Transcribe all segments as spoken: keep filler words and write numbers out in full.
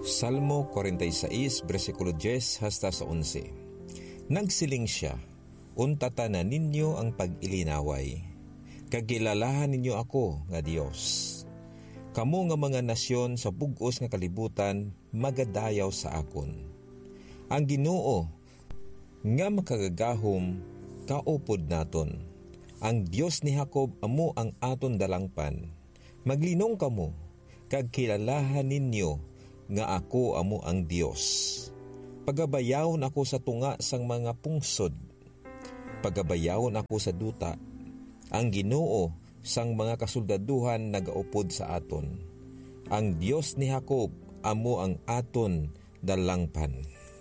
Salmo forty-six, versikulo ten hasta sa eleven. Nagsiling siya, untata na ninyo ang pag-ilinaway, kagilalahan ninyo ako nga Dios. Kamo nga mga nasyon sa bug-os nga kalibutan, magadayaw sa akon. Ang Ginoo nga makagagahom, kaupod naton. Ang Dios ni Jacob amo ang aton dalangpan. Maglinong kamo, kag kilalahan ninyo nga ako amo ang Dios. Pagabayawon ako sa tunga sang mga pungsod. Pagabayawon ako sa duta. Ang Ginoo sang mga kasuldaduhan nagaupod sa aton. Ang Dios ni Jacob amo ang aton dalangpan.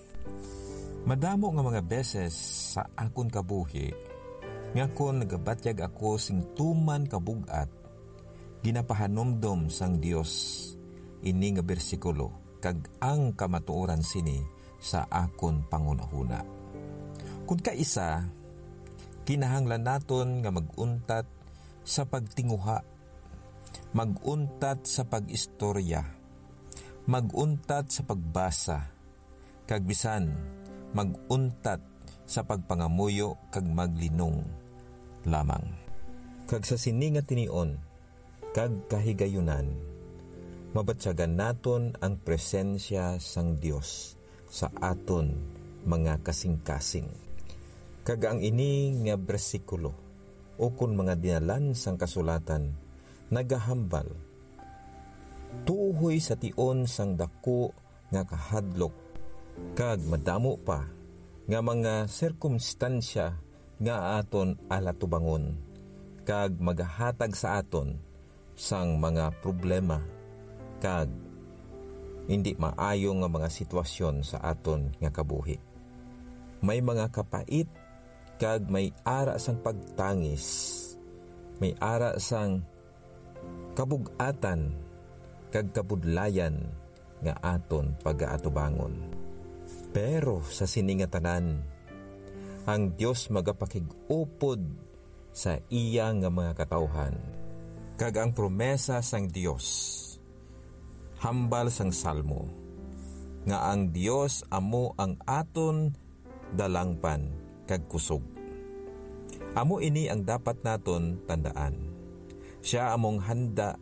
Madamo nga mga beses sa akon kabuhi nga kon nagabatyag ako sing tuman kabugat, ginapahanomdom sang Dios ini nga bersikulo kag ang kamatuoran sini sa akon pangunahuna. Kung kaisa, kinahanglan naton nga maguntat sa pagtinguha, maguntat sa pag-istorya, maguntat sa pagbasa, kag bisan maguntat sa pagpangamuyo kag maglinong lamang. Kag sa sini nga tinion, kag kahigayunan, mabatsagan naton ang presensya sang Dios sa aton mga kasing-kasing. Kag ang ini nga bersikulo o kun mga dinalan sang kasulatan nagahambal tuhoy sa tion sang dako nga kahadlok kag madamo pa nga mga sirkumstansya nga aton alatubangon kag magahatag sa aton sang mga problema kag hindi maayo nga mga sitwasyon sa aton nga kabuhi. May mga kapait kag may ara sang pagtangis, may ara sang kabugatan kag kabudlayan nga aton pag-aatubangon. Pero sa siningatanan, ang Dios magapakig-upod sa iya nga mga katawhan. Kag ang promesa sang Dios hambal sang salmo nga ang Dios amo ang aton dalangpan kag kusog. Amo ini ang dapat naton tandaan. Siya among handa,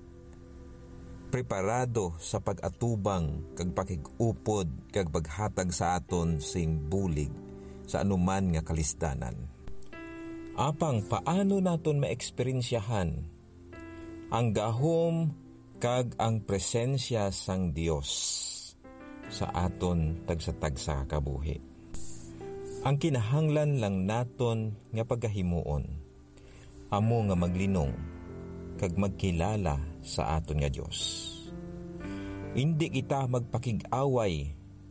preparado sa pag-atubang kag pakig-upod kag paghatag sa aton sing bulig sa anuman nga kalisdanan. Apang paano naton maeksperiensyahan ang gahom kag ang presensya sang Dios sa aton tagsa-tagsa kabuhi. Ang kinahanglan lang naton nga pagkahimuon amo nga maglinong kag magkilala sa aton nga Dios. Hindi kita magpakig-away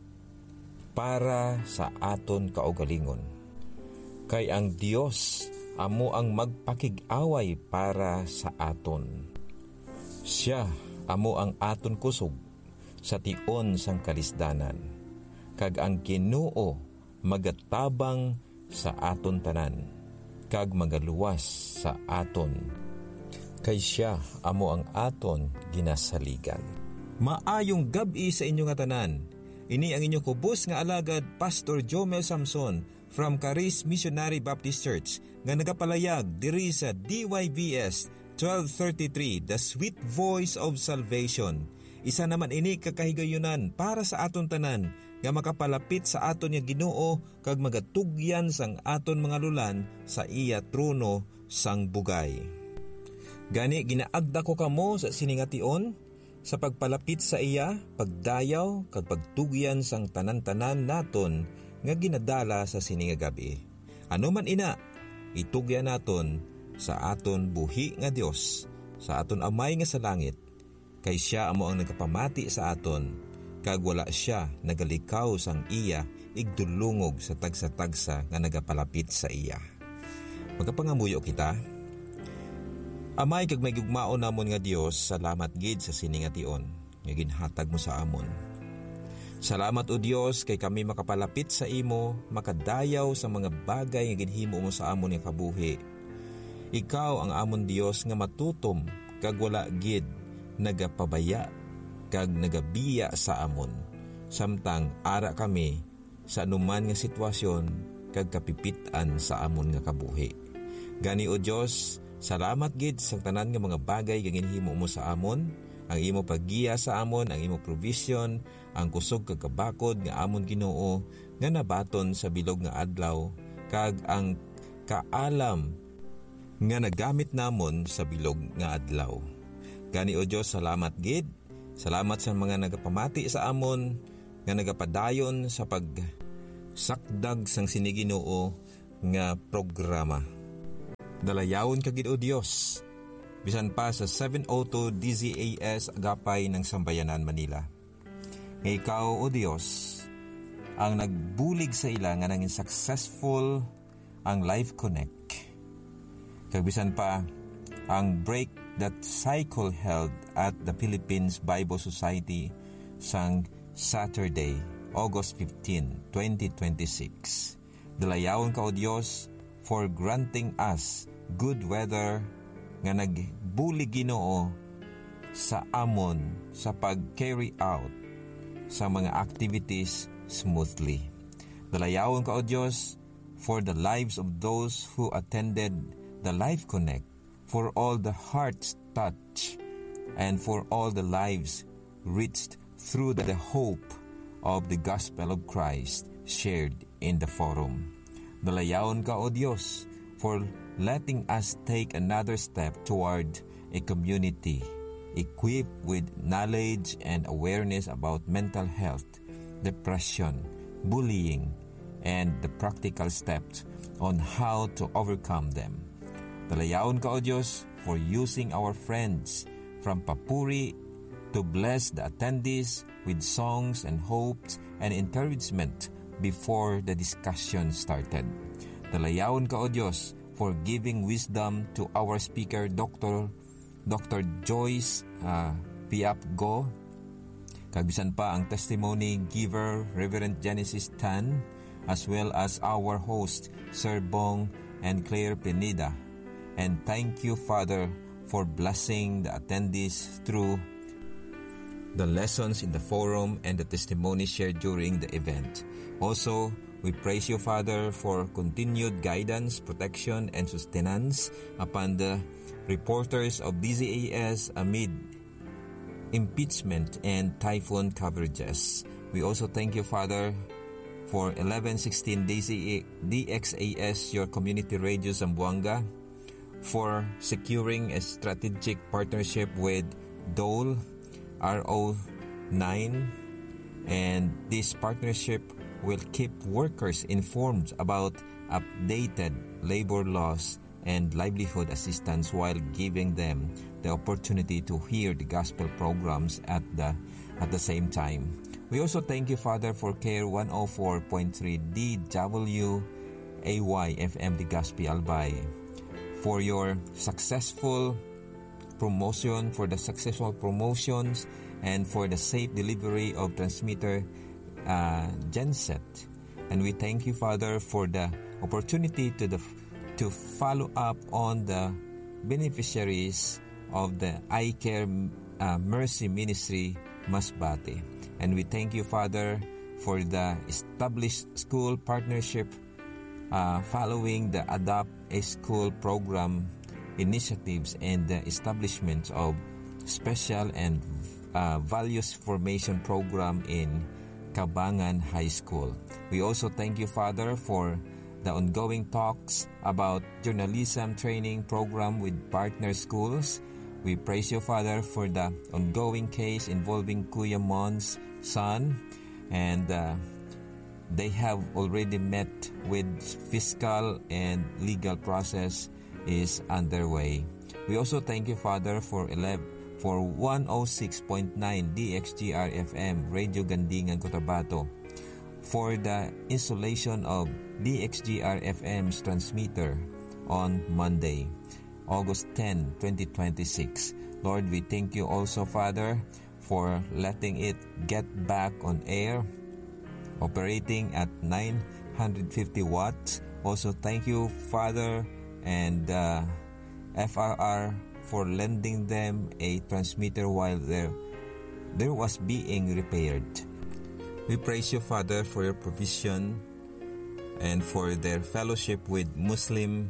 para sa aton kaugalingon, kay ang Dios amo ang magpakig-away para sa aton. Siya amo ang aton kusog sa tion sang kalisdanan, kag ang Ginoo magatabang sa aton tanan, kag magaluwas sa aton, kay siya amo ang aton ginasaligan. Maayong gabi sa inyo nga tanan. Ini ang inyong kubos nga alagad, Pastor Jomel Samson from Caris Missionary Baptist Church nga nagapalayag diri sa D Y B S twelve thirty-three, The Sweet Voice of Salvation. Isa naman ini kakahigayunan para sa aton tanan nga makapalapit sa aton nga Ginoo kag magatugyan sang aton mga lulan sa iya trono sang bugay. Gani ginaagda ko kamo sa siningation sa pagpalapit sa iya, pagdayaw kag pagtugyan sang tanan-tanan naton nga ginadala sa sininga gabi. Ano man ina, itugyan naton sa aton buhi nga Dios, sa aton Amay nga sa langit, kay siya amo ang nagapamati sa aton, kag wala siya nagalikaw sang iya igdulungog sa tagsa-tagsa nga nagapalapit sa iya. Magapangamuyo kita. Amay kag may gugmaon namon nga Dios, salamat gid sa siningation nga ginhatag mo sa amon. Salamat o Dios kay kami makapalapit sa imo, makadayaw sa mga bagay nga ginhimo mo sa amon nga kabuhi. Ikaw ang amon Dios nga matutom kag wala gid nagapabaya kag nagabiya sa amon. samtang ara kami sa anuman nga sitwasyon kag kapipitan sa amon nga kabuhi. Gani o Dios, salamat gid sa tanan nga mga bagay nga ginhimo mo sa amon, ang imo paggiya sa amon, ang imo provision, ang kusog kag kabakod nga amon Ginoo nga nabaton sa bilog nga adlaw, kag ang kaalam nga nagamit namon sa bilog nga adlaw. Gani o Dios, salamat gid. Salamat sa mga nagapamati sa amon, nga nagapadayon sa pagsakdag sang siniginoo nga programa. Dalayawon ka gid o Dios, bisan pa sa seven oh two D Z A S Agapay ng Sambayanan, Manila. Nga ikaw o Dios, ang nagbulig sa ila nga nanging successful ang Life Connect. Kag bisan pa ang break that cycle held at the Philippines Bible Society sang Saturday, August fifteenth, twenty twenty-six. Dalayawon ka o Dios for granting us good weather nga nagbulig Ginoo sa amon sa pag-carry out sa mga activities smoothly. Dalayawon ka o Dios for the lives of those who attended the Life Connect, for all the hearts touched, and for all the lives reached through the hope of the gospel of Christ shared in the forum. Dalayawon ka o Dios for letting us take another step toward a community equipped with knowledge and awareness about mental health, depression, bullying, and the practical steps on how to overcome them. Dalayawon ka o Dios for using our friends from Papuri to bless the attendees with songs and hopes and encouragement before the discussion started. Dalayawon ka o Dios for giving wisdom to our speaker, Doctor Doctor Joyce uh, Piap Go. Kabisan pa ang testimony giver, Reverend Genesis Tan, as well as our host, Sir Bong and Claire Pineda. And thank you, Father, for blessing the attendees through the lessons in the forum and the testimony shared during the event. Also, we praise you, Father, for continued guidance, protection, and sustenance upon the reporters of D Z A S amid impeachment and typhoon coverages. We also thank you, Father, for eleven sixteen D X A S, your community radio Zamboanga, for securing a strategic partnership with Dole R O nine, and this partnership will keep workers informed about updated labor laws and livelihood assistance while giving them the opportunity to hear the gospel programs at the at the same time. We also thank you, Father, for Care one oh four point three D W A Y F M Legazpi Albay, for your successful promotion, for the successful promotions, and for the safe delivery of transmitter uh, genset. And we thank you, Father, for the opportunity to the to follow up on the beneficiaries of the I Care uh, Mercy Ministry Masbate. And we thank you, Father, for the established school partnership uh, following the Adopt a School program initiatives and the establishment of special and uh, values formation program in Cabangan High School. We also thank you, Father, for the ongoing talks about journalism training program with partner schools. We praise you, Father, for the ongoing case involving Kuya Mon's son, and uh, they have already met with fiscal and legal process is underway. We also thank you, Father, for eleven, for one oh six point nine D X G R F M Radio Gandingan Cotabato, for the installation of D X G R F M's transmitter on Monday, August tenth, twenty twenty-six. Lord, we thank you also, Father, for letting it get back on air, operating at nine hundred fifty watts. Also, thank you, Father, and uh, F R R for lending them a transmitter while there, there was being repaired. We praise you, Father, for your provision and for their fellowship with Muslim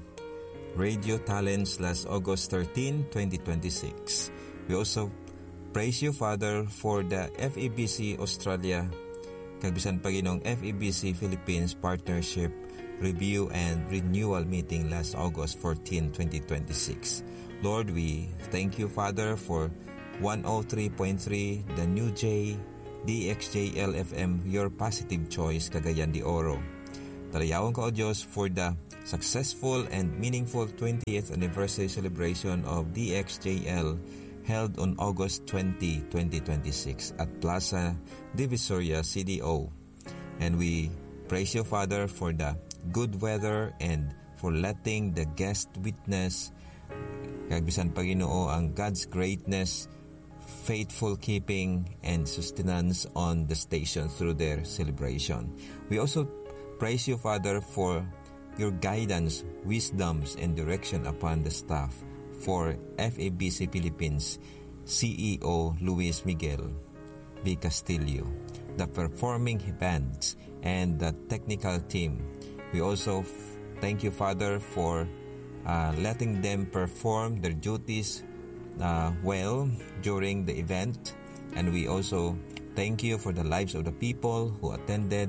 Radio Talents last August thirteenth, twenty twenty-six. We also praise you, Father, for the F E B C Australia, kagbisan Paginong F E B C Philippines Partnership Review and Renewal Meeting last August fourteenth, twenty twenty-six. Lord, we thank you, Father, for one oh three point three, the New J, D X J L F M, your positive choice, Cagayan de Oro. Talayawan ka, O Diyos, for the successful and meaningful twentieth anniversary celebration of D X J L held on August twentieth, twenty twenty-six at Plaza Divisoria C D O. And we praise you, Father, for the good weather and for letting the guest witness kagbisan Paginoo ang God's greatness, faithful keeping, and sustenance on the station through their celebration. We also praise you, Father, for your guidance, wisdoms, and direction upon the staff for F A B C Philippines C E O Luis Miguel V. Castillo, the performing bands, and the technical team. We also f- thank you, Father, for uh, letting them perform their duties uh, well during the event. And we also thank you for the lives of the people who attended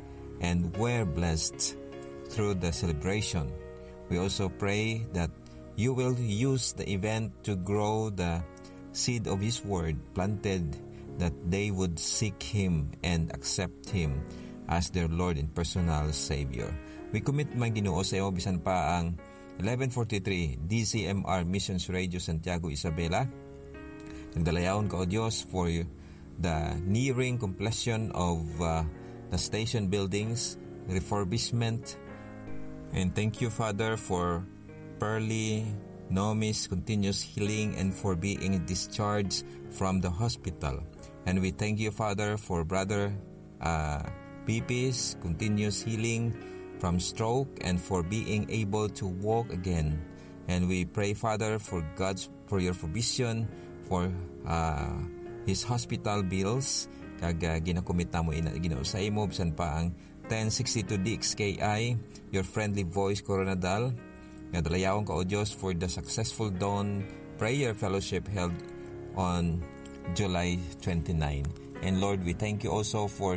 and were blessed through the celebration. We also pray that you will use the event to grow the seed of His Word planted, that they would seek Him and accept Him as their Lord and personal Savior. We commit man Ginoo sa iyo bisan pa ang eleven forty-three D C M R Missions Radio Santiago Isabela. Nagdalayaon ka, O Diyos, for the nearing completion of uh, the station buildings, refurbishment. And thank you, Father, for Pearly Nomi's continuous healing and for being discharged from the hospital. And we thank you, Father, for Brother uh, Pipi's continuous healing from stroke and for being able to walk again. And we pray, Father, for God's for your provision for uh, his hospital bills. Kag uh, ginakumita mo ina Ginoo sa imo bisan pa ang ten sixty-two D X K I, your friendly voice Coronadal. Ngadalayaon ka, O Diyos, for the successful Dawn Prayer Fellowship held on July twenty-ninth. And Lord, we thank you also for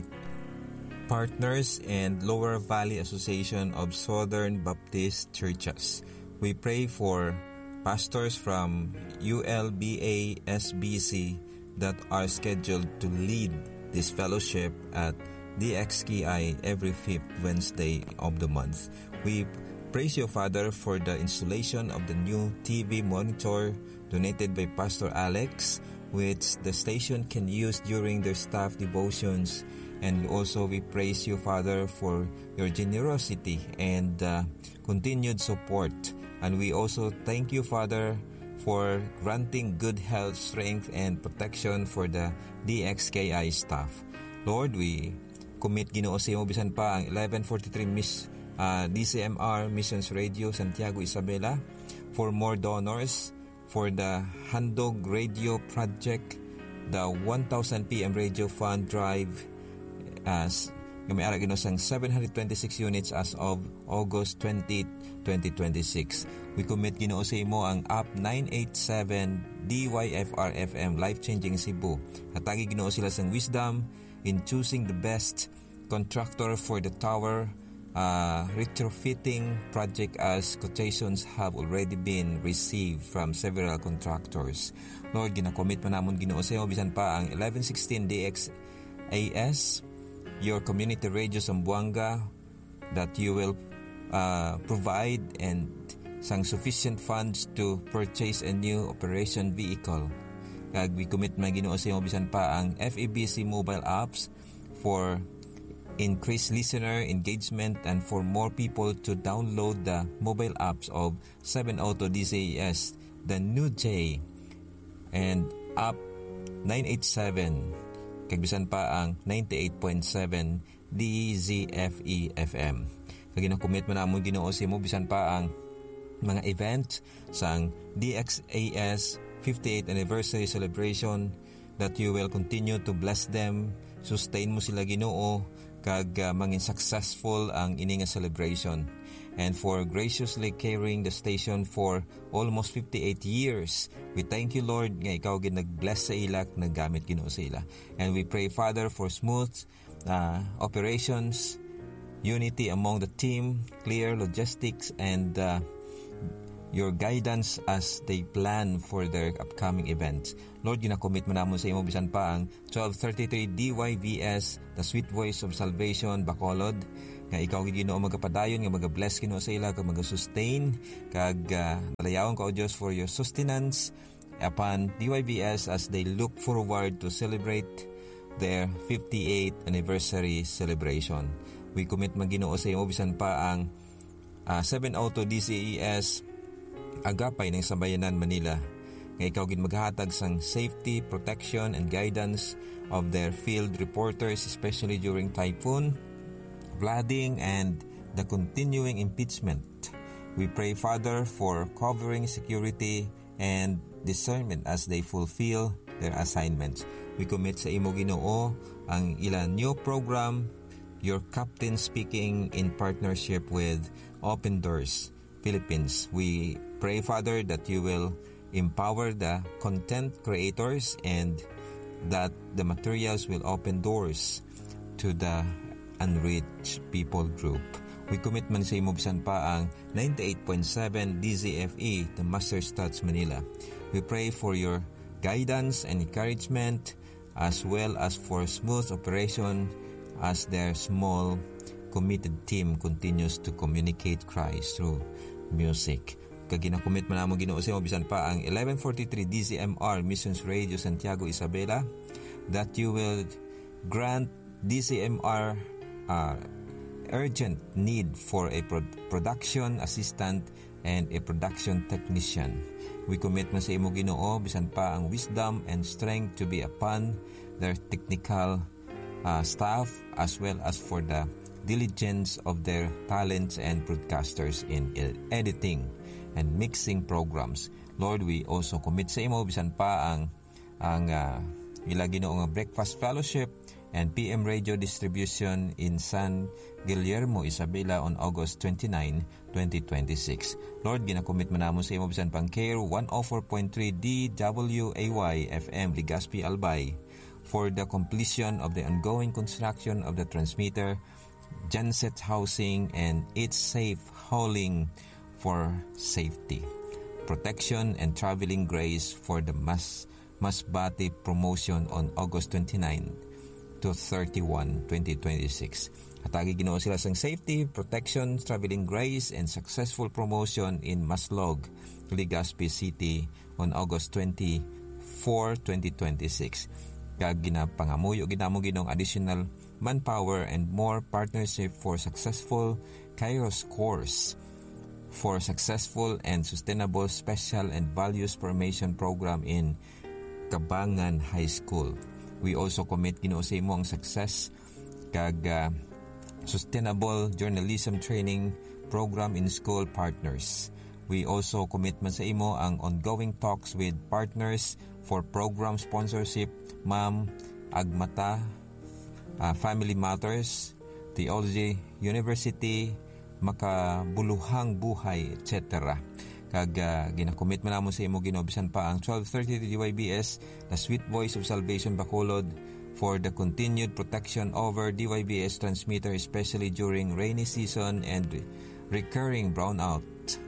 partners and Lower Valley Association of Southern Baptist Churches. We pray for pastors from U L B A S B C that are scheduled to lead this fellowship at D X K I every fifth Wednesday of the month. We praise you, Father, for the installation of the new T V monitor donated by Pastor Alex, which the station can use during their staff devotions. And also we praise you, Father, for your generosity and uh, continued support. And we also thank you, Father, for granting good health, strength, and protection for the D X K I staff. Lord, we commit Ginoo sa imo bisan pa ang eleven forty-three Miss uh, D C M R Missions Radio Santiago Isabela for more donors for the Handog Radio Project, the one thousand P M Radio Fund Drive, as may-ara Ginoo sang seven hundred twenty-six units as of August twentieth, twenty twenty-six. We commit Ginoo sa imo ang Up nine eighty-seven D Y F R F M Life Changing Cebu. Hatagi Ginoo sila sang wisdom in choosing the best contractor for the tower uh, retrofitting project, as quotations have already been received from several contractors. Lord, ginakomit pa namon Ginoo sa imo bisan pa ang eleven sixteen D X A S, your community radio Zamboanga, that you will uh, provide and sang sufficient funds to purchase a new operation vehicle. Kag we commit man Ginoo sa imo bisan pa ang F E B C mobile apps for increased listener engagement and for more people to download the mobile apps of seven Auto D C A S, the New J, and Up nine eighty-seven. Kagbisan pa ang ninety-eight point seven D Z F E F M. Kag ginakomit man namon Ginoo sa imo bisan pa ang mga event sang D X A S fifty-eighth anniversary celebration, that you will continue to bless them, sustain mo sila Ginoo kag uh, mangin successful ang ini nga celebration, and for graciously carrying the station for almost fifty-eight years. We thank you, Lord, nga ikaw gid nag-bless sa ila, naggamit Ginoo sa ila. And we pray, Father, for smooth uh, operations, unity among the team, clear logistics, and uh, your guidance as they plan for their upcoming events. Lord, ginakommit mo namon sa imo bisan pa ang twelve thirty-three D Y V S, the Sweet Voice of Salvation, Bacolod, nga ikaw Ginoo magapadayon nga magabless Ginoo sa ila kag magasustain kag uh, dalayawon ka o Dios for your sustenance upon D Y V S as they look forward to celebrate their fifty-eighth anniversary celebration. We commit man Ginoo sa imo bisan pa ang uh, seven oh two D C E S agapay ng Sambayanan Manila, nga ikaw gid maghatag sang safety, protection, and guidance of their field reporters, especially during typhoon, flooding, and the continuing impeachment. We pray, Father, for covering security and discernment as they fulfill their assignments. We commit sa imo Ginoo ang ilang new program, your captain speaking in partnership with Open Doors Philippines. We pray, Father, that you will empower the content creators and that the materials will open doors to the unreached people group. We commit man sa imo bisan pa ang ninety-eight point seven D Z F E, the Master Stats Manila. We pray for your guidance and encouragement as well as for smooth operation as their small committed team continues to communicate Christ through music. Kag ginakomit man namon Ginoo sa imo bisan pa ang eleven forty-three D Z M R Missions Radio Santiago Isabela, that you will grant D Z M R uh, urgent need for a pro- production assistant and a production technician. We commit man sa imo Ginoo bisan pa ang wisdom and strength to be upon their technical uh, staff as well as for the diligence of their talents and broadcasters in editing and mixing programs. Lord, we also commit sa imo bisan pa ang ang uh, ila Ginoo nga Breakfast Fellowship and P M Radio distribution in San Guillermo, Isabela on August twenty-ninth, twenty twenty-six. Lord, ginakomit man namon sa imo bisan pang Care one oh four point three D W A Y F M Legazpi, Albay for the completion of the ongoing construction of the transmitter, genset housing, and its safe hauling for safety, protection, and traveling grace for the Mas Masbate promotion on August twenty-ninth to thirty-first, twenty twenty-six. Hatagi Ginoo sila sang safety, protection, traveling grace, and successful promotion in Maslog, Legazpi City on August twenty-fourth, twenty twenty-six. Kag ginapangamuyo ginamo Ginoong additional manpower and more partnership for successful Kairos course for successful and sustainable special and values formation program in Cabangan High School. We also commit Ginoo sa imo ang success kag uh, sustainable journalism training program in school partners. We also commit man sa imo ang ongoing talks with partners for program sponsorship, Ma'am Agmata, uh, Family Matters, Theology University, Makabuluhang Buhay, et cetera. Kag uh, ginakomit man namon sa imo Ginoo bisan pa ang twelve thirty D Y B S, the Sweet Voice of Salvation Bacolod, for the continued protection over D Y B S transmitter, especially during rainy season and recurring brownout.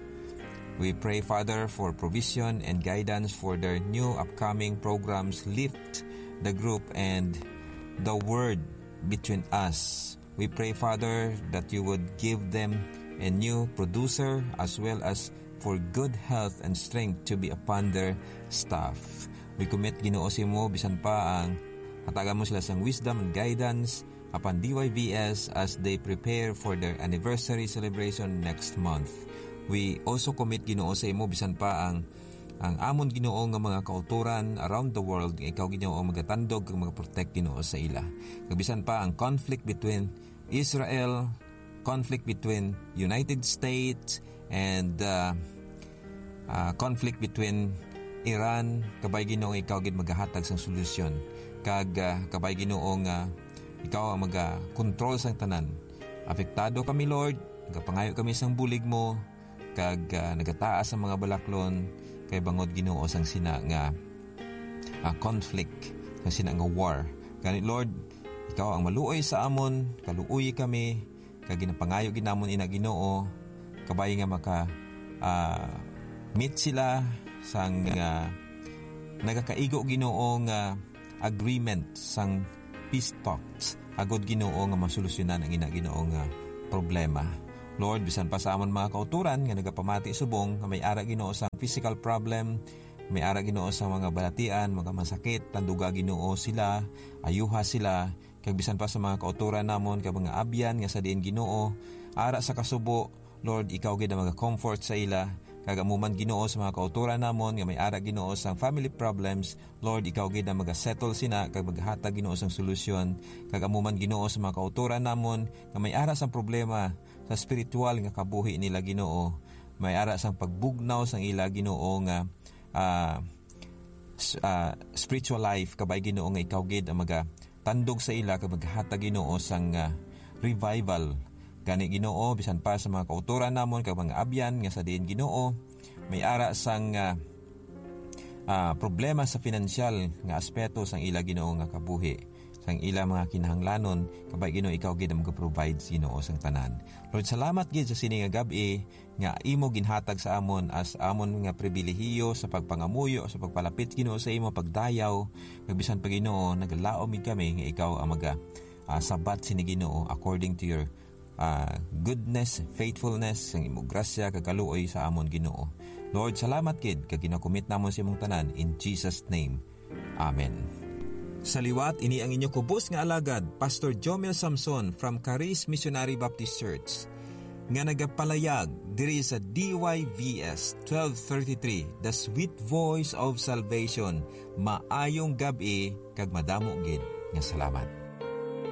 We pray, Father, for provision and guidance for their new upcoming programs. Lift the group and the word between us. We pray, Father, that you would give them a new producer as well as for good health and strength to be upon their staff. We commit Ginoo sa imo bisan pa ang hatagan mo sila sang wisdom and guidance upon D Y V S as they prepare for their anniversary celebration next month. We also commit Ginoo sa imo bisan pa ang ang amon Ginoo nga mga kauturan around the world, ikaw Ginoo magatandog kag magaprotect Ginoo sa ila. Kag bisan pa ang conflict between Israel, conflict between United States, and uh, uh, conflict between Iran, kabay Ginoo ikaw gid magahatag sang solusyon. Kag uh, kabay Ginoo nga ikaw ang maga-control sang tanan. Apektado kami, Lord, nagapangayo kami sang bulig mo, kag uh, nagataas ang mga balaklon, kay bangod Ginoo sang sina nga uh, conflict, sang sina nga war. Ganit, Lord, ikaw ang maluoy sa amon, kaluoy kami, kag ginapangayo ginamon ina Ginoo, kabay nga maka uh, meet sila sang uh, nagakaigo Ginoo nga agreement sang peace talks, agod Ginoo nga masolusyonan ang ina Ginoo nga problema. Lord, bisan pa sa amon mga kauturan nga nagapamati subong nga may ara Ginoo sa physical problem, may ara Ginoo sa mga balatian, mga masakit, tanduga Ginoo sila, ayuha sila, kag bisan pa sa mga kauturan namon kag mga abyan nga sa diin Ginoo, ara sa kasubo, Lord, ikaw gid ang maga-comfort sa ila, kag amuman Ginoo sa mga kauturan namon nga may ara Ginoo sang family problems, Lord, ikaw gid ang maga-settle sina kag maghatag Ginoo sang solusyon, kag amuman Ginoo sa mga kauturan namon nga may ara sang problema sa spiritual nga kabuhi nila Ginoo, may ara sang pagbugnaw sang ila Ginoo nga uh, uh, spiritual life, kabay Ginoo nga ikaw gid ang maga tandog sa ila kag maghatag Ginoo sang uh, revival. Gani Ginoo, bisan pa sa mga kauturan namon kag mga abyan nga sa diin Ginoo, may ara sang uh, uh, problema sa financial nga aspeto sang ila Ginoo nga kabuhi, sang ila mga kinahanglanon, kabay Ginoo ikaw gid ang mag-provide Ginoo sang tanan. Lord, salamat gid sa sini nga gabi nga imo ginhatag sa amon as amon nga pribilehiyo sa pagpangamuyo, sa pagpalapit Ginoo sa imo, pagdayaw, kag bisan pa Ginoo naglaom gid kami nga ikaw ang maga uh, sabat sini Ginoo according to your uh, goodness, faithfulness, ang imo grasya kag kaluoy sa amon Ginoo. Lord, salamat gid kag ginakomit namon sa imong tanan in Jesus name. Amen. Sa liwat, ini ang inyo kubos nga alagad, Pastor Jomel Samson from Caris Missionary Baptist Church, nga nagapalayag diri sa D Y V S twelve thirty-three, The Sweet Voice of Salvation. Maayong gabi kag madamo gid nga salamat.